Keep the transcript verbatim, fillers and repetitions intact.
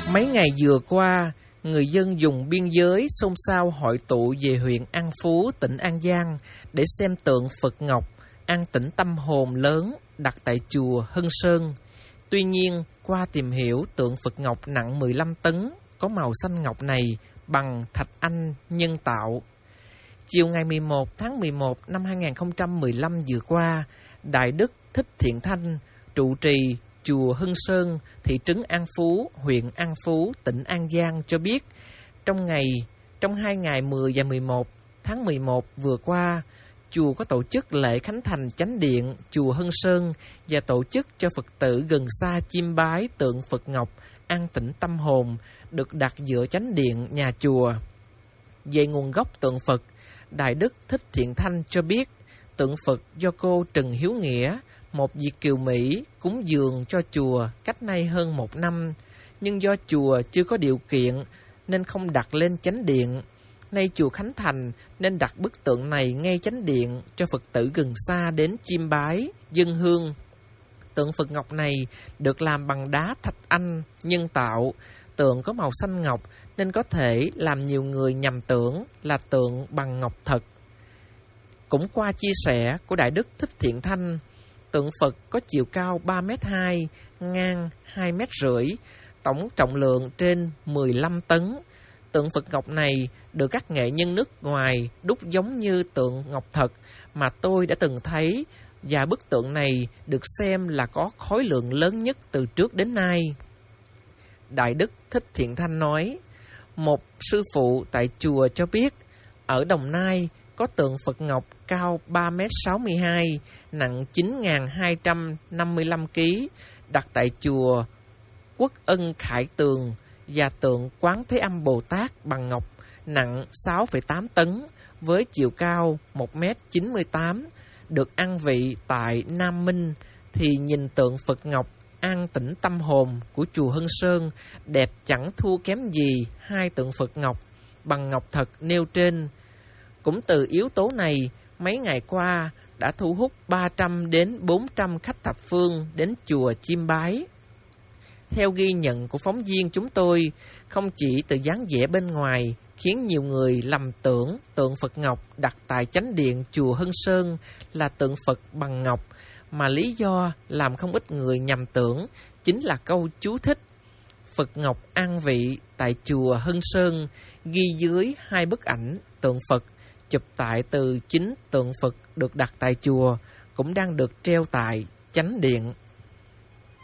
Mấy ngày vừa qua, người dân vùng biên giới xôn xao hội tụ về huyện An Phú, tỉnh An Giang để xem tượng Phật Ngọc an tĩnh tâm hồn lớn đặt tại chùa Hân Sơn. Tuy nhiên, qua tìm hiểu, tượng Phật Ngọc nặng mười lăm tấn, có màu xanh ngọc này bằng thạch anh nhân tạo. Chiều ngày mười một tháng mười một năm hai nghìn không trăm mười lăm vừa qua, Đại Đức Thích Thiện Thanh, trụ trì chùa Hân Sơn, thị trấn An Phú, huyện An Phú, tỉnh An Giang cho biết, trong ngày trong hai ngày mười và mười một tháng mười một vừa qua, chùa có tổ chức lễ khánh thành chánh điện chùa Hân Sơn và tổ chức cho Phật tử gần xa chiêm bái tượng Phật Ngọc an tĩnh tâm hồn được đặt giữa chánh điện nhà chùa. Về nguồn gốc tượng Phật, Đại Đức Thích Thiện Thanh cho biết, tượng Phật do cô Trần Hiếu Nghĩa, một Việt kiều Mỹ, cúng dường cho chùa cách nay hơn một năm, nhưng do chùa chưa có điều kiện nên không đặt lên chánh điện. Nay chùa khánh thành nên đặt bức tượng này ngay chánh điện cho Phật tử gần xa đến chiêm bái, dâng hương. Tượng Phật Ngọc này được làm bằng đá thạch anh nhân tạo. Tượng có màu xanh ngọc nên có thể làm nhiều người nhầm tưởng là tượng bằng ngọc thật. Cũng qua chia sẻ của Đại Đức Thích Thiện Thanh, tượng Phật có chiều cao ba mét hai, ngang hai mét rưỡi, tổng trọng lượng trên mười lăm tấn. Tượng Phật Ngọc này được các nghệ nhân nước ngoài đúc giống như tượng ngọc thật mà tôi đã từng thấy, và bức tượng này được xem là có khối lượng lớn nhất từ trước đến nay. Đại Đức Thích Thiện Thanh nói, một sư phụ tại chùa cho biết, ở Đồng Nai có tượng Phật Ngọc cao ba mét sáu mươi hai, nặng chín nghìn hai trăm năm mươi lăm ki lô gam, đặt tại chùa Quốc Ân Khải Tường, và tượng Quán Thế Âm Bồ Tát bằng ngọc nặng sáu phẩy tám tấn với chiều cao một mét chín mươi tám, được an vị tại Nam Minh, thì nhìn tượng Phật Ngọc an tĩnh tâm hồn của chùa Hân Sơn đẹp chẳng thua kém gì hai tượng Phật Ngọc bằng ngọc thật nêu trên. Cũng từ yếu tố này, mấy ngày qua đã thu hút ba trăm đến bốn trăm khách thập phương đến chùa chiêm bái. Theo ghi nhận của phóng viên chúng tôi, không chỉ từ dáng vẻ bên ngoài khiến nhiều người lầm tưởng tượng Phật Ngọc đặt tại chánh điện chùa Hân Sơn là tượng Phật bằng ngọc, mà lý do làm không ít người nhầm tưởng chính là câu chú thích Phật Ngọc an vị tại chùa Hân Sơn ghi dưới hai bức ảnh tượng Phật chụp tại từ chính tượng Phật được đặt tại chùa cũng đang được treo tại chánh điện.